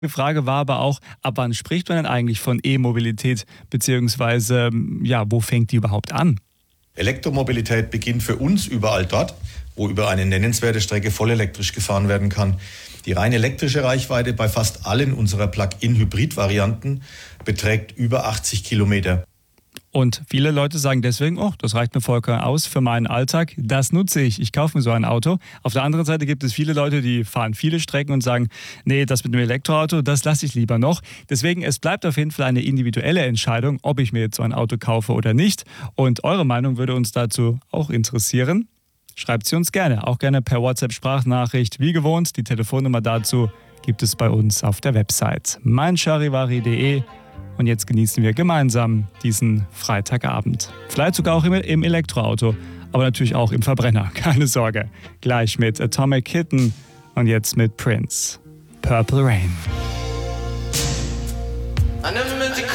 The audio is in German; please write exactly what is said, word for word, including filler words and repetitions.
Die Frage war aber auch, ab wann spricht man denn eigentlich von E-Mobilität, beziehungsweise ja, wo fängt die überhaupt an? Elektromobilität beginnt für uns überall dort, wo über eine nennenswerte Strecke vollelektrisch gefahren werden kann. Die rein elektrische Reichweite bei fast allen unserer Plug-in-Hybrid-Varianten beträgt über achtzig Kilometer. Und viele Leute sagen deswegen, oh, das reicht mir vollkommen aus für meinen Alltag, das nutze ich, ich kaufe mir so ein Auto. Auf der anderen Seite gibt es viele Leute, die fahren viele Strecken und sagen, nee, das mit dem Elektroauto, das lasse ich lieber noch. Deswegen, es bleibt auf jeden Fall eine individuelle Entscheidung, ob ich mir jetzt so ein Auto kaufe oder nicht. Und eure Meinung würde uns dazu auch interessieren. Schreibt sie uns gerne, auch gerne per WhatsApp-Sprachnachricht. Wie gewohnt, die Telefonnummer dazu gibt es bei uns auf der Website mein charivari punkt de. Und jetzt genießen wir gemeinsam diesen Freitagabend. Vielleicht sogar auch im, im Elektroauto, aber natürlich auch im Verbrenner, keine Sorge. Gleich mit Atomic Kitten und jetzt mit Prince. Purple Rain.